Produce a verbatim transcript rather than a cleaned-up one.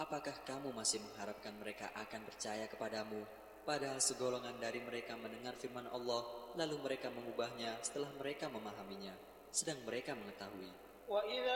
Apakah kamu masih mengharapkan mereka akan percaya kepadamu, padahal segolongan dari mereka mendengar firman Allah, lalu mereka mengubahnya setelah mereka memahaminya, sedang mereka mengetahui.